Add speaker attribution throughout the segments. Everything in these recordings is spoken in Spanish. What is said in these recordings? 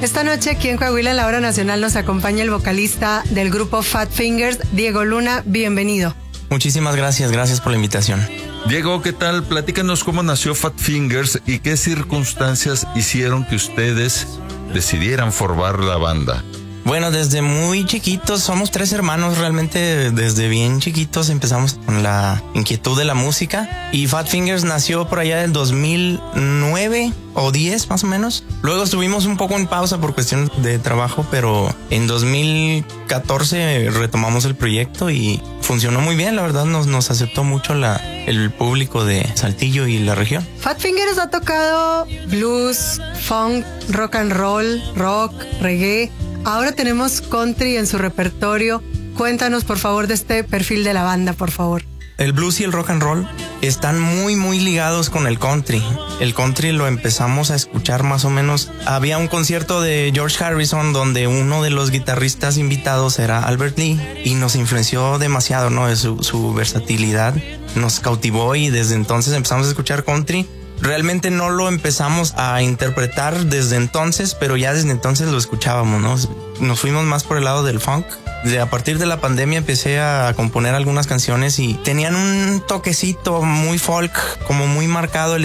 Speaker 1: Esta noche aquí en Coahuila, en la Hora Nacional, nos acompaña el vocalista del grupo Fat Fingers, Diego Luna. Bienvenido.
Speaker 2: Muchísimas gracias por la invitación.
Speaker 3: Diego, ¿qué tal? Platícanos cómo nació Fat Fingers y qué circunstancias hicieron que ustedes decidieran formar la banda.
Speaker 2: Bueno, desde muy chiquitos, somos 3 hermanos, realmente desde bien chiquitos empezamos con la inquietud de la música y Fat Fingers nació por allá del 2009 o 10 más o menos. Luego estuvimos un poco en pausa por cuestiones de trabajo, pero en 2014 retomamos el proyecto y funcionó muy bien, la verdad nos aceptó mucho el público de Saltillo y la región.
Speaker 1: Fat Fingers ha tocado blues, funk, rock and roll, rock, reggae. Ahora tenemos country en su repertorio. Cuéntanos, por favor, de este perfil de la banda, por favor.
Speaker 2: El blues y el rock and roll están muy ligados con el country. El country lo empezamos a escuchar más o menos. Había un concierto de George Harrison donde uno de los guitarristas invitados era Albert Lee y nos influenció demasiado, ¿no? Su versatilidad nos cautivó y desde entonces empezamos a escuchar country. Realmente no lo empezamos a interpretar desde entonces, pero ya desde entonces lo escuchábamos, ¿no? Nos fuimos más por el lado del funk. A partir de la pandemia empecé a componer algunas canciones y tenían un toquecito muy folk, como muy marcado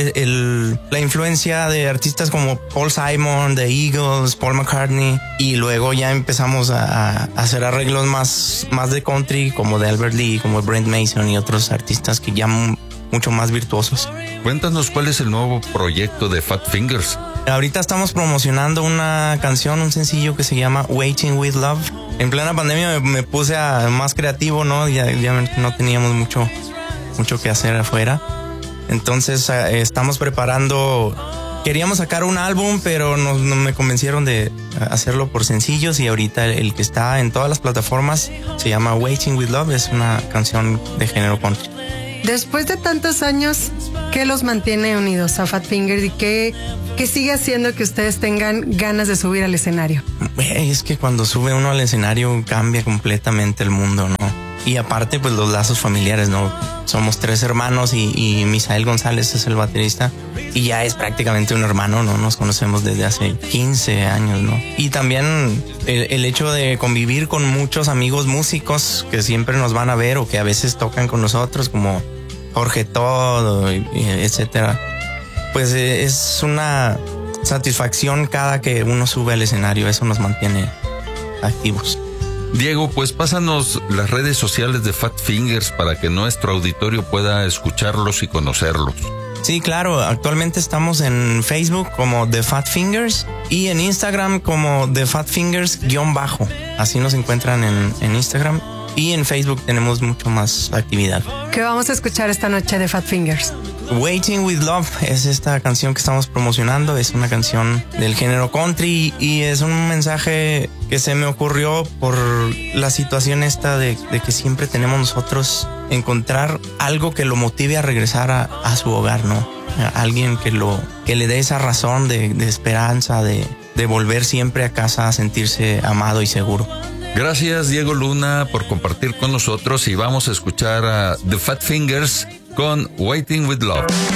Speaker 2: la influencia de artistas como Paul Simon, The Eagles, Paul McCartney, y luego ya empezamos a hacer arreglos más de country, como de Albert Lee, como Brent Mason y otros artistas que ya mucho más virtuosos.
Speaker 3: Cuéntanos cuál es el nuevo proyecto de Fat Fingers.
Speaker 2: Ahorita estamos promocionando una canción, un sencillo que se llama Waiting with Love. En plena pandemia me puse más creativo, ¿no? Ya no teníamos mucho que hacer afuera. Entonces estamos preparando. Queríamos sacar un álbum, pero no me convencieron de hacerlo por sencillos y ahorita el que está en todas las plataformas se llama Waiting with Love. Es una canción de género country.
Speaker 1: Después de tantos años, ¿qué los mantiene unidos a Fat Fingers y qué sigue haciendo que ustedes tengan ganas de subir al escenario?
Speaker 2: Es que cuando sube uno al escenario cambia completamente el mundo, ¿no? Y aparte, pues los lazos familiares, ¿no? Somos 3 hermanos y Misael González es el baterista y ya es prácticamente un hermano, ¿no? Nos conocemos desde hace 15 años, ¿no? Y también el hecho de convivir con muchos amigos músicos que siempre nos van a ver o que a veces tocan con nosotros, como Jorge Todo, etcétera. Pues es una satisfacción cada que uno sube al escenario, eso nos mantiene activos.
Speaker 3: Diego, pues pásanos las redes sociales de Fat Fingers para que nuestro auditorio pueda escucharlos y conocerlos.
Speaker 2: Sí, claro, actualmente estamos en Facebook como The Fat Fingers y en Instagram como The Fat Fingers _ así nos encuentran en Instagram y en Facebook tenemos mucho más actividad.
Speaker 1: ¿Qué vamos a escuchar esta noche de Fat Fingers?
Speaker 2: Waiting with Love es esta canción que estamos promocionando, es una canción del género country y es un mensaje que se me ocurrió por la situación esta de que siempre tenemos nosotros encontrar algo que lo motive a regresar a su hogar, ¿no? Alguien que le dé esa razón de esperanza, de volver siempre a casa a sentirse amado y seguro.
Speaker 3: Gracias, Diego Luna, por compartir con nosotros y vamos a escuchar a The Fat Fingers con Waiting with Love.